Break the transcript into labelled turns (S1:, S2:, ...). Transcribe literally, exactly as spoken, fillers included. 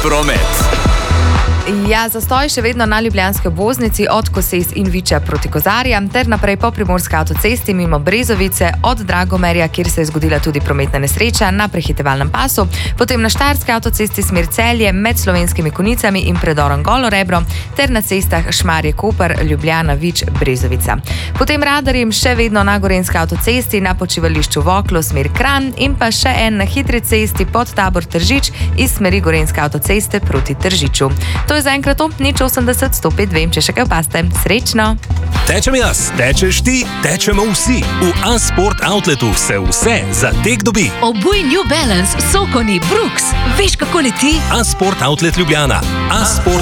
S1: promet.
S2: Ja, zastoj še vedno na ljubljanski obvoznici od Koses in Viča proti Kozarjam ter naprej po primorski avtocesti mimo Brezovice od Dragomerja, kjer se je zgodila tudi prometna nesreča na prehitevalnem pasu, potem na štajerski avtocesti smer Celje med Slovenskimi Konicami in predorom Golo Rebro ter na cestah Šmarje-Koper, Ljubljana, Vič, Brezovica. Potem radarjem še vedno na gorenjski avtocesti na počivališču Voklo smer Kranj in pa še en na hitri cesti pod Tabor Tržič iz smeri gorenjske avtoceste proti Tržiču. To je zaenkrat to, nič osemdeset sto pet dve, če še kaj opaste. Srečno!
S3: Tečem jaz, tečeš ti, tečemo vsi. V A-Sport Outletu se vse za tek dobi.
S4: Obuj New Balance, Sokoni, Brooks. Veš, kako leti?
S3: A-Sport Outlet Ljubljana. A-Sport